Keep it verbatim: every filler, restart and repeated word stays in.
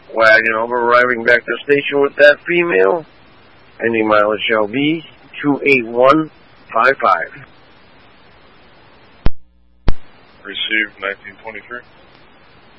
Wagon over, arriving back to the station with that female. Ending mileage shall be two eight one five five. Received nineteen twenty-three.